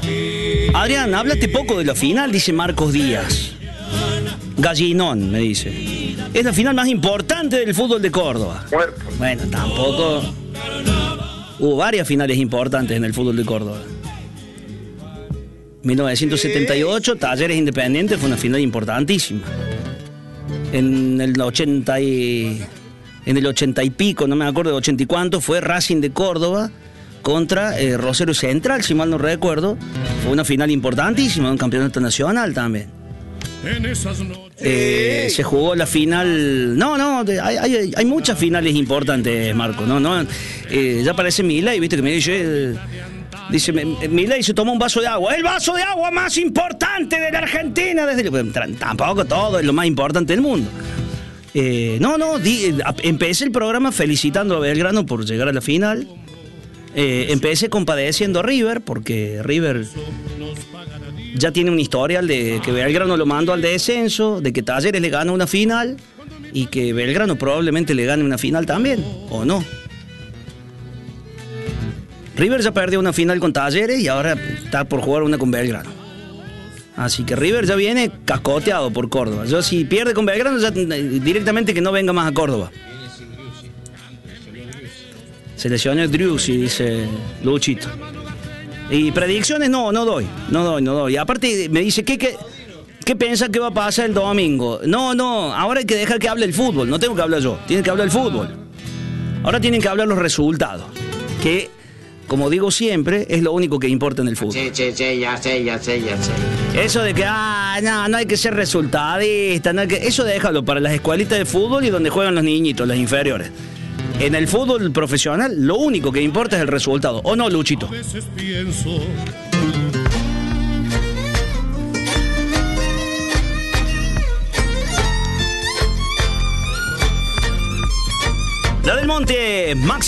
Adrián, háblate poco de la final, dice Marcos Díaz. Gallinón, me dice. Es la final más importante del fútbol de Córdoba. Bueno, tampoco. Hubo varias finales importantes en el fútbol de Córdoba. 1978, Talleres Independiente fue una final importantísima. En el 80 y pico, no me acuerdo, de 80 y cuánto, fue Racing de Córdoba contra Rosario Central, si mal no recuerdo. Fue una final importantísima, un campeonato nacional también. Se jugó la final. Hay muchas finales importantes, Marco. Ya aparece Milei, viste que me dice. Milei se tomó un vaso de agua. El vaso de agua más importante de la Argentina. Tampoco todo es lo más importante del mundo. Empecé el programa felicitando a Belgrano por llegar a la final. Empecé compadeciendo a River, porque River ya tiene un historial de que Belgrano lo mandó al descenso, de que Talleres le gana una final y que Belgrano probablemente le gane una final también, ¿o no? River ya perdió una final con Talleres y ahora está por jugar una con Belgrano. Así que River ya viene cascoteado por Córdoba. Yo, si pierde con Belgrano, ya directamente que no venga más a Córdoba. Se lesionó el Driussi, dice Luchito. Y predicciones no doy. Y aparte me dice, ¿qué piensa que va a pasar el domingo? Ahora hay que dejar que hable el fútbol. No tengo que hablar yo, tiene que hablar el fútbol. Ahora tienen que hablar los resultados. Que, como digo siempre, es lo único que importa en el fútbol. Ya sé. Eso de que, no hay que ser resultadista, eso déjalo para las escuelitas de fútbol y donde juegan los niñitos, las inferiores. En el fútbol profesional, lo único que importa es el resultado. ¿O no, Luchito? La del Monte, Max.